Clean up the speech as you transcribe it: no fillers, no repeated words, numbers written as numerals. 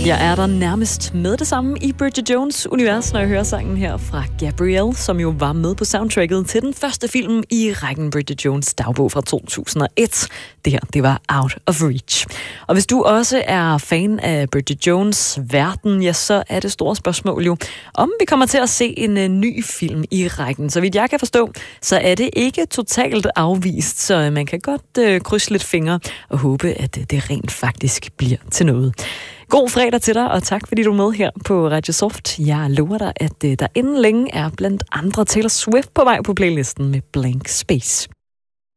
Jeg er der nærmest med det samme i Bridget Jones' univers, når jeg hører sangen her fra Gabrielle, som jo var med på soundtracket til den første film i rækken Bridget Jones' dagbog fra 2001. Det her, det var Out of Reach. Og hvis du også er fan af Bridget Jones' verden, ja, så er det store spørgsmål jo, om vi kommer til at se en ny film i rækken. Så vidt jeg kan forstå, så er det ikke totalt afvist, så man kan godt krydse lidt fingre og håbe, at det rent faktisk bliver til noget. God fredag til dig, og tak fordi du er med her på Radio Soft. Jeg lover dig, at der inden længe er blandt andre Taylor Swift på vej på playlisten med Blank Space.